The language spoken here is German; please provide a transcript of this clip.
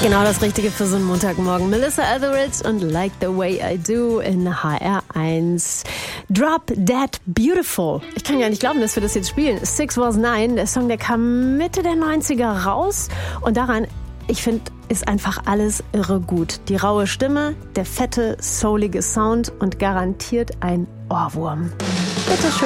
Genau das Richtige für so einen Montagmorgen. Melissa Etheridge und Like the Way I Do in HR1. Drop Dead Beautiful. Ich kann gar nicht glauben, dass wir das jetzt spielen. 6 Was 9, der Song, der kam Mitte der 90er raus. Und daran, ich finde, ist einfach alles irre gut. Die raue Stimme, der fette, soulige Sound und garantiert ein Ohrwurm. Bitte schön.